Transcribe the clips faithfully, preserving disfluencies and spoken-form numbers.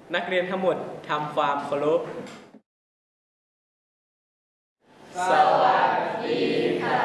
นักเรียนทั้งหมดทำความเคารพสวัสดีค่ะ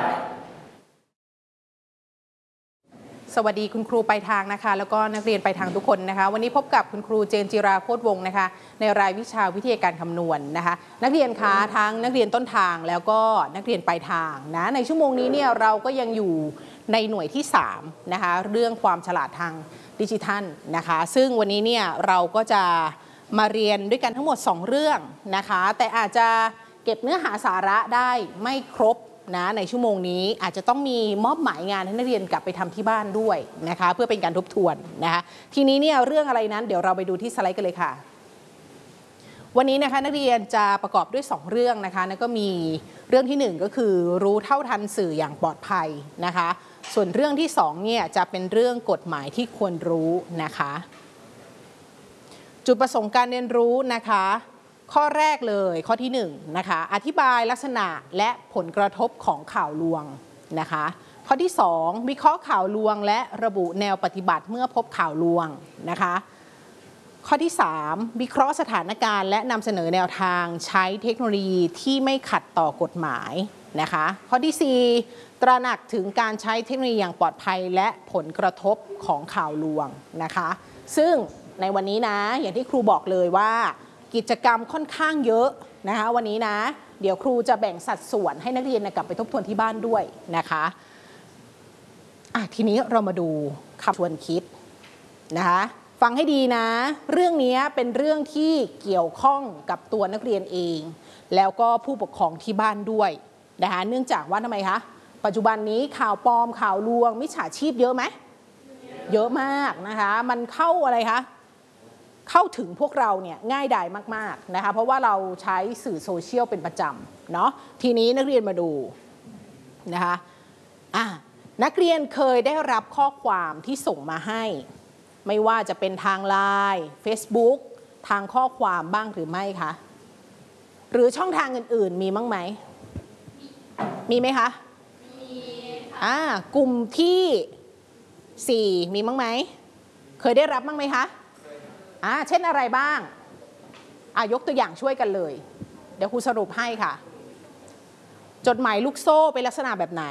สวัสดีคุณครูปลายทางนะคะแล้วก็นักเรียนปลายทางทุกคนนะคะวันนี้พบกับคุณครูเจนจิราโคตรวงศ์นะคะในรายวิชาวิทยาการคำนวณ นะคะนักเรียนคะทั้งนักเรียนต้นทางแล้วก็นักเรียนปลายทางนะในชั่วโมงนี้เนี่ยเราก็ยังอยู่ในหน่วยที่สามนะคะเรื่องความฉลาดทางดิจิทัลนะคะซึ่งวันนี้เนี่ยเราก็จะมาเรียนด้วยกันทั้งหมดสองเรื่องนะคะแต่อาจจะเก็บเนื้อหาสาระได้ไม่ครบนะในชั่วโมงนี้อาจจะต้องมีมอบหมายงานให้นักเรียนกลับไปทำที่บ้านด้วยนะคะเพื่อเป็นการทบทวนนะคะทีนี้เนี่ยเรื่องอะไรนั้นเดี๋ยวเราไปดูที่สไลด์กันเลยค่ะวันนี้นะคะนักเรียนจะประกอบด้วยสองเรื่องนะคะนั่นก็มีเรื่องที่หนึ่งก็คือรู้เท่าทันสื่ออย่างปลอดภัยนะคะส่วนเรื่องที่สองเนี่ยจะเป็นเรื่องกฎหมายที่ควรรู้นะคะจุดประสงค์การเรียนรู้นะคะข้อแรกเลยข้อที่หนึ่งนะคะอธิบายลักษณะและผลกระทบของข่าวลวงนะคะข้อที่สองวิเคราะห์ข่าวลวงและระบุแนวปฏิบัติเมื่อพบข่าวลวงนะคะข้อที่สามวิเคราะห์สถานการณ์และนำเสนอแนวทางใช้เทคโนโลยีที่ไม่ขัดต่อกฎหมายนะคะข้อที่สี่ตระหนักถึงการใช้เทคโนโลยีอย่างปลอดภัยและผลกระทบของข่าวลวงนะคะซึ่งในวันนี้นะอย่างที่ครูบอกเลยว่ากิจกรรมค่อนข้างเยอะนะคะวันนี้นะเดี๋ยวครูจะแบ่งสัดส่วนให้นักเรียนกลับไปทบทวนที่บ้านด้วยนะคะอ่ะทีนี้เรามาดูคำชวนคิดนะคะฟังให้ดีนะเรื่องนี้เป็นเรื่องที่เกี่ยวข้องกับตัวนักเรียนเองแล้วก็ผู้ปกครองที่บ้านด้วยนะคะเนื่องจากว่าทำไมคะปัจจุบันนี้ข่าวปลอมข่าวลวงมิจฉาชีพเยอะไหมเยอะมากนะคะมันเข้าอะไรคะเข้าถึงพวกเราเนี่ยง่ายดายมากๆนะคะเพราะว่าเราใช้สื่อโซเชียลเป็นประจำเนาะทีนี้นักเรียนมาดูนะคะอ่ะนักเรียนเคยได้รับข้อความที่ส่งมาให้ไม่ว่าจะเป็นทาง ไลน์ เฟซบุ๊ก ทางข้อความบ้างหรือไม่คะหรือช่องทางอื่นๆมีมั้งไหมมีไหมคะมีอ่ากลุ่มที่สี่มีมั้งไหมเคยได้รับมั้งไหมคะอ่าเช่นอะไรบ้างอ่ายกตัวอย่างช่วยกันเลยเดี๋ยวครูสรุปให้ค่ะจดหมายลูกโซ่เป็นลักษณะแบบไหน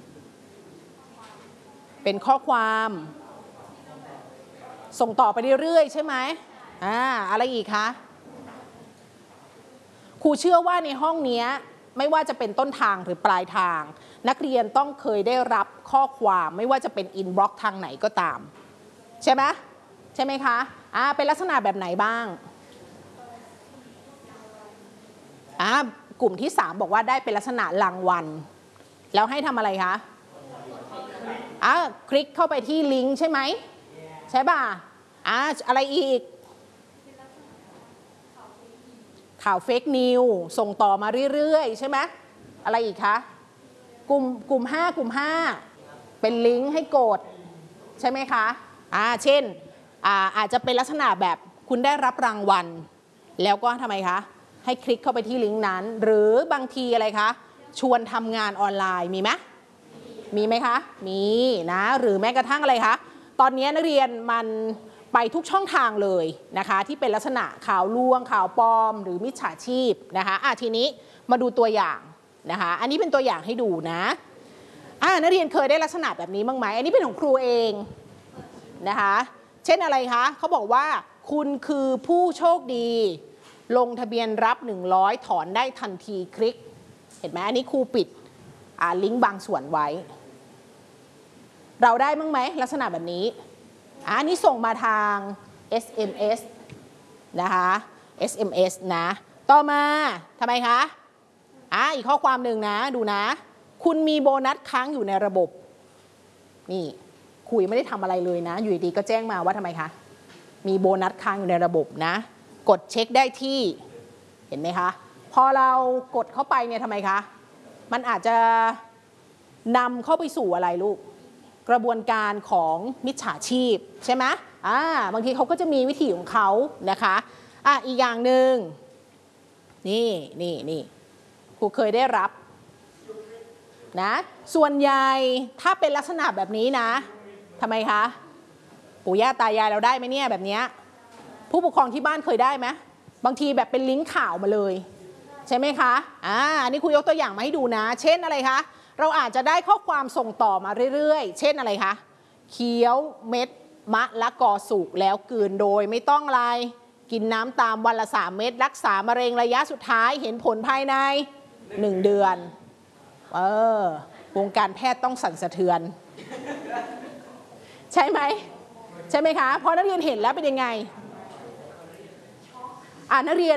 เป็นข้อความส่งต่อไปเรื่อยๆใช่ไหมอ่าอะไรอีกคะครูเชื่อว่าในห้องนี้ไม่ว่าจะเป็นต้นทางหรือปลายทางนักเรียนต้องเคยได้รับข้อความไม่ว่าจะเป็นอินบ็อกซ์ทางไหนก็ตามใช่ไหมใช่ไหมคะอ่าเป็นลักษณะแบบไหนบ้างอ่ากลุ่มที่สามบอกว่าได้เป็นลักษณะรางวัลแล้วให้ทำอะไรคะอ่าคลิกเข้าไปที่ลิงก์ใช่ไหมใช่ป่ะอ่าอะไรอีกข่าวเฟกนิวส่งต่อมาเรื่อยๆใช่ไหมอะไรอีกคะกลุ่มกลุ่มห้ากลุ่มห้าเป็นลิงก์ให้กดใช่ไหมคะอ่าเช่นอ่าอาจจะเป็นลักษณะแบบคุณได้รับรางวัลแล้วก็ทำไมคะให้คลิกเข้าไปที่ลิงก์นั้นหรือบางทีอะไรคะชวนทำงานออนไลน์มีไหมมีไหมคะมีนะหรือแม้กระทั่งอะไรคะตอนนี้นักเรียนมันไปทุกช่องทางเลยนะคะที่เป็นลักษณะข่าวลวงข่าวปลอมหรือมิจฉาชีพนะคะอ่ะทีนี้มาดูตัวอย่างนะคะอันนี้เป็นตัวอย่างให้ดูนะอ่ะนักเรียนเคยได้ลักษณะแบบนี้บ้างไหมอันนี้เป็นของครูเองนะคะเช่นอะไรคะเขาบอกว่าคุณคือผู้โชคดีลงทะเบียนรับหนึ่งร้อยถอนได้ทันทีคลิกเห็นไหมอันนี้ครูปิดอ่าลิงก์บางส่วนไว้เราได้มั้งไหมลักษณะแบบนี้อันนี้ส่งมาทาง เอส เอ็ม เอส นะคะ เอส เอ็ม เอส นะต่อมาทำไมคะอ่าอีกข้อความหนึ่งนะดูนะคุณมีโบนัสค้างอยู่ในระบบนี่คุยไม่ได้ทำอะไรเลยนะอยู่ดีก็แจ้งมาว่าทำไมคะมีโบนัสค้างอยู่ในระบบนะกดเช็คได้ที่เห็นไหมคะพอเรากดเข้าไปเนี่ยทำไมคะมันอาจจะนำเข้าไปสู่อะไรลูกกระบวนการของมิจฉาชีพใช่ไหมอ่าบางทีเขาก็จะมีวิธีของเขานะคะอ่ะอีกอย่างหนึ่งนี่นี่นี่ครูเคยได้รับนะส่วนใหญ่ถ้าเป็นลักษณะแบบนี้นะทำไมคะปู่ย่าตายายเราได้ไหมเนี่ยแบบนี้ผู้ปกครองที่บ้านเคยได้ไหมบางทีแบบเป็นลิงก์ข่าวมาเลยใช่ไหมคะอ่าอันนี้ครูยกตัวอย่างมาให้ดูนะเช่นอะไรคะเราอาจจะได้ข้อความส่งต่อมาเรื่อยๆเช่นอะไรคะเคี้ยวเม็ดมะละกอสุกแล้วกลืนโดยไม่ต้องอะไรกินน้ำตามวันละสามเม็ดรักษามะเร็งระยะสุดท้ายเห็นผลภายในหนึ่งเดือนเออวงการแพทย์ต้องสั่นสะเทือนใช่ไหมใช่ไหมคะพอนักเรียนเห็นแล้วเป็นยังไงอ่านักเรียน